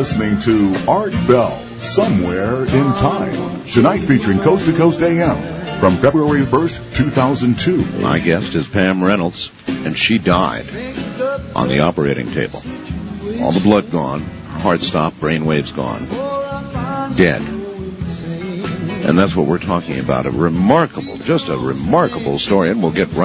listening to Art Bell, Somewhere in Time. Tonight featuring Coast to Coast AM from February 1st, 2002. My guest is Pam Reynolds, and she died on the operating table. All the blood gone, heart stopped, brain waves gone, dead. And that's what we're talking about. Just a remarkable story, and we'll get right